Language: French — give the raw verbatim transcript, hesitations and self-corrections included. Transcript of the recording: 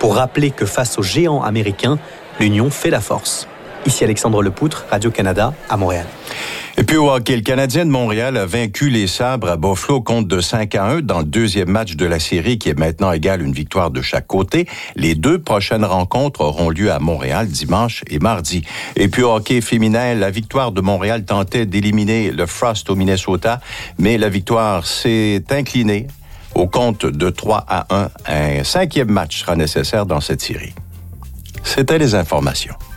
pour rappeler que face aux géants américains, l'union fait la force. Ici Alexandre Lepoutre, Radio-Canada, à Montréal. Et puis au hockey, le Canadien de Montréal a vaincu les Sabres à Buffalo contre de cinq à un dans le deuxième match de la série qui est maintenant égal une victoire de chaque côté. Les deux prochaines rencontres auront lieu à Montréal dimanche et mardi. Et puis au hockey féminin, la victoire de Montréal tentait d'éliminer le Frost au Minnesota, mais la victoire s'est inclinée au compte de trois à un. Un cinquième match sera nécessaire dans cette série. C'était les informations.